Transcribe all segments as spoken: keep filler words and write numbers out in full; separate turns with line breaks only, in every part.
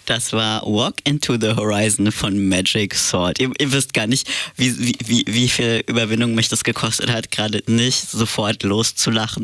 Das war Walk into the Horizon von Magic Sword. Ihr, ihr wisst gar nicht, wie, wie, wie, wie viel Überwindung mich das gekostet hat, gerade nicht sofort loszulachen.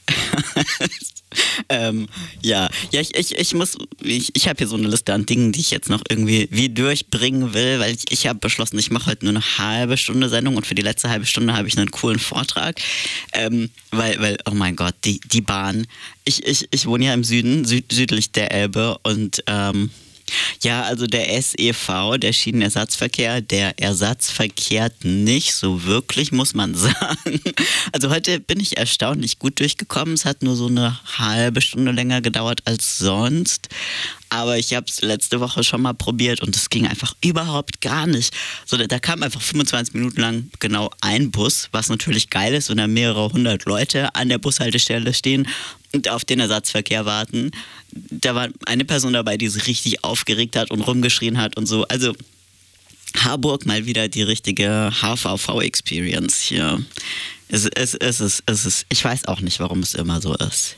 ähm, ja, ja, ich, ich, ich muss, ich, ich habe hier so eine Liste an Dingen, die ich jetzt noch irgendwie wie durchbringen will, weil ich, ich habe beschlossen, ich mache heute nur eine halbe Stunde Sendung und für die letzte halbe Stunde habe ich einen coolen Vortrag, ähm, weil, weil, oh mein Gott, die, die Bahn. Ich, ich, ich wohne ja im Süden, süd, südlich der Elbe und ähm, ja, also der S E V, der Schienenersatzverkehr, der ersatzverkehrt nicht so wirklich, muss man sagen. Also heute bin ich erstaunlich gut durchgekommen. Es hat nur so eine halbe Stunde länger gedauert als sonst. Aber ich habe es letzte Woche schon mal probiert und es ging einfach überhaupt gar nicht. So, da, da kam einfach fünfundzwanzig Minuten lang genau ein Bus, was natürlich geil ist, wenn da mehrere hundert Leute an der Bushaltestelle stehen und auf den Ersatzverkehr warten. Da war eine Person dabei, die sich richtig aufgeregt hat und rumgeschrien hat und so. Also Harburg mal wieder die richtige H V V-Experience hier. Es, es, es, ist, es ist, ich weiß auch nicht, warum es immer so ist.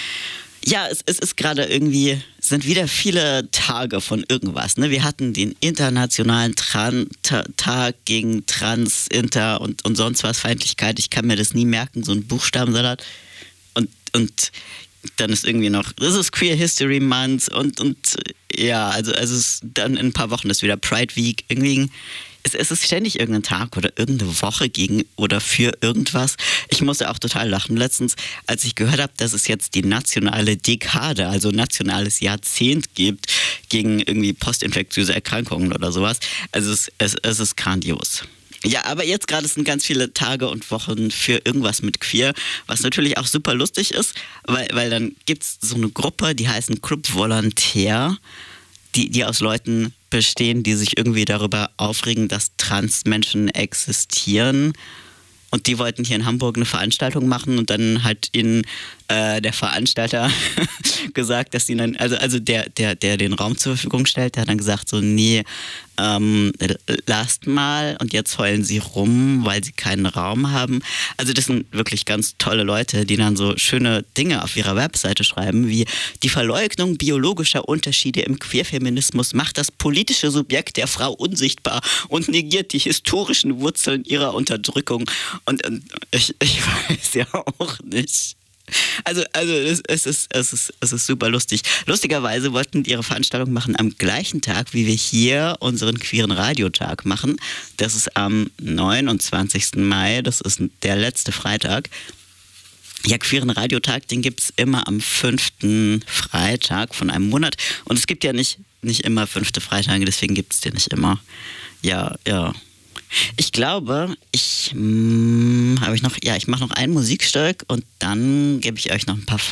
Ja, es, es ist gerade irgendwie, es sind wieder viele Tage von irgendwas. Ne? Wir hatten den internationalen Tran- Ta- Tag gegen Trans, Inter und, und sonst was Feindlichkeit. Ich kann mir das nie merken, so ein Buchstabensalat. Und, und dann ist irgendwie noch, das ist Queer History Month und, und ja, also, also es ist dann in ein paar Wochen ist wieder Pride Week. Irgendwie, es, es ist ständig irgendein Tag oder irgendeine Woche gegen oder für irgendwas. Ich musste auch total lachen letztens, als ich gehört habe, dass es jetzt die nationale Dekade, also nationales Jahrzehnt gibt gegen irgendwie postinfektiöse Erkrankungen oder sowas. Also es, es, es ist grandios. Ja, aber jetzt gerade sind ganz viele Tage und Wochen für irgendwas mit Queer, was natürlich auch super lustig ist, weil, weil dann gibt es so eine Gruppe, die heißen Club Volontär, die, die aus Leuten bestehen, die sich irgendwie darüber aufregen, dass Transmenschen existieren. Und die wollten hier in Hamburg eine Veranstaltung machen und dann hat ihnen äh, der Veranstalter gesagt, dass sie dann, also, also der, der, der den Raum zur Verfügung stellt, der hat dann gesagt so, nee, ähm, lasst mal und jetzt heulen sie rum, weil sie keinen Raum haben. Also das sind wirklich ganz tolle Leute, die dann so schöne Dinge auf ihrer Webseite schreiben, wie die Verleugnung biologischer Unterschiede im Queerfeminismus macht das politische Subjekt der Frau unsichtbar und negiert die historischen Wurzeln ihrer Unterdrückung. Und, und ich, ich weiß ja auch nicht. Also, also es, es, ist, es, ist, es ist super lustig. Lustigerweise wollten die ihre Veranstaltung machen am gleichen Tag, wie wir hier unseren queeren Radiotag machen. Das ist am neunundzwanzigsten Mai, das ist der letzte Freitag. Ja, queeren Radiotag, den gibt es immer am fünften Freitag von einem Monat. Und es gibt ja nicht, nicht immer fünfte Freitage, deswegen gibt es den nicht immer. Ja, ja. Ich glaube, ich hm, habe ich noch, ja, ich mache noch ein Musikstück und dann gebe ich euch noch ein paar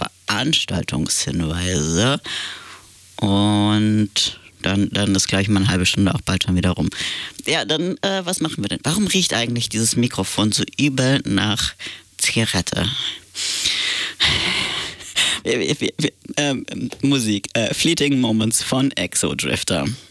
Veranstaltungshinweise und dann, dann ist gleich mal eine halbe Stunde auch bald schon wieder rum. Ja, dann, äh, was machen wir denn? Warum riecht eigentlich dieses Mikrofon so übel nach Zigarette? Wir, wir, wir, ähm, Musik, äh, Fleeting Moments von Exodrifter.